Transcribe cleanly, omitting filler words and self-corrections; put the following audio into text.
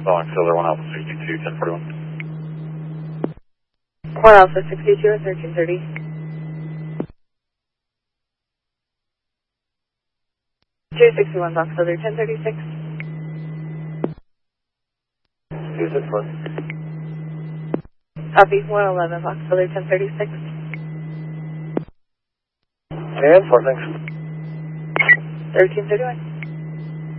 Fox Silver 1 Alpha 62, 1041. 1 Alpha 62 at 1330. 261 Fox Silver 1036. 261. Copy 111 Fox Silver 1036. And 4 thanks. 1331.